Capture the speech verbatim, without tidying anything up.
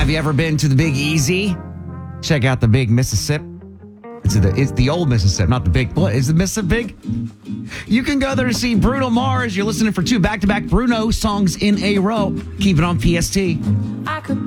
Have you ever been to the Big Easy? Check out the Big Mississippi. It's the, it's the old Mississippi, not the big. What is the Mississippi big? You can go there to see Bruno Mars. You're listening for two back-to-back Bruno songs in a row. Keep it on P S T. I could